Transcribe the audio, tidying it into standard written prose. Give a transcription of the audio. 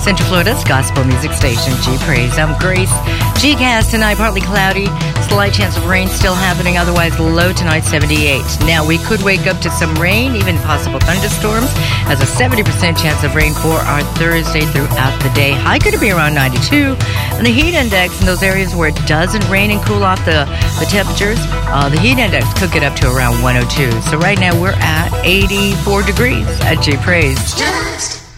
Central Florida's gospel music station, G Praise. I'm Grace. G-Cast tonight, partly cloudy. Slight chance of rain still happening. Otherwise, low tonight, 78. Now, we could wake up to some rain, even possible thunderstorms. Has a 70% chance of rain for our Thursday throughout the day. High could be around 92. And the heat index in those areas where it doesn't rain and cool off the temperatures, the heat index could get up to around 102. So right now, we're at 84 degrees at G Praise. Just